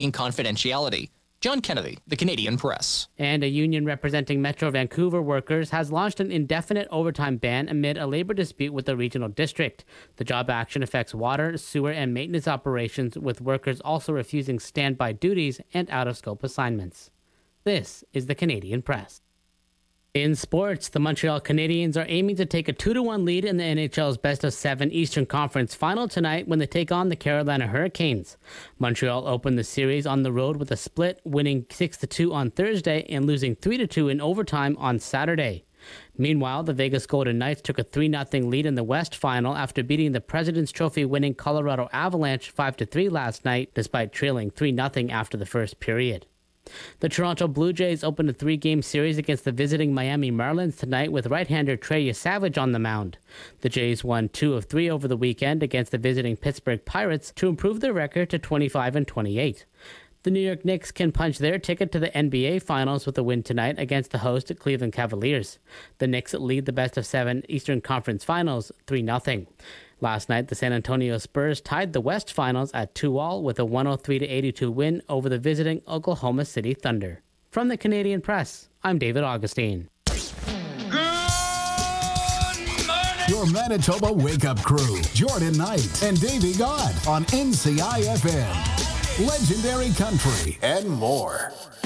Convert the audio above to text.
in confidentiality. John Kennedy, The Canadian Press. And a union representing Metro Vancouver workers has launched an indefinite overtime ban amid a labor dispute with the regional district. The job action affects water, sewer, and maintenance operations, with workers also refusing standby duties and out-of-scope assignments. This is The Canadian Press. In sports, the Montreal Canadiens are aiming to take a 2-1 lead in the NHL's best-of-7 Eastern Conference final tonight when they take on the Carolina Hurricanes. Montreal opened the series on the road with a split, winning 6-2 on Thursday and losing 3-2 in overtime on Saturday. Meanwhile, the Vegas Golden Knights took a 3-0 lead in the West Final after beating the President's Trophy-winning Colorado Avalanche 5-3 last night, despite trailing 3-0 after the first period. The Toronto Blue Jays opened a 3-game series against the visiting Miami Marlins tonight with right-hander Trey Savage on the mound. The Jays won 2 of 3 over the weekend against the visiting Pittsburgh Pirates to improve their record to 25-28. The New York Knicks can punch their ticket to the NBA Finals with a win tonight against the host Cleveland Cavaliers. The Knicks lead the best-of-7 Eastern Conference Finals 3-0. Last night, the San Antonio Spurs tied the West Finals at 2-2 with a 103-82 win over the visiting Oklahoma City Thunder. From the Canadian Press, I'm David Augustine. Your Manitoba Wake-Up Crew, Jordan Knight and Davey God on NCIFM. Legendary country and more.